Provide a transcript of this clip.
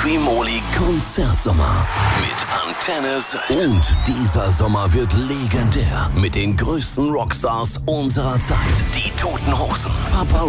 Trimoli Konzertsommer mit Antenne Sylt. Und dieser Sommer wird legendär mit den größten Rockstars unserer Zeit. Die Toten Hosen, Papa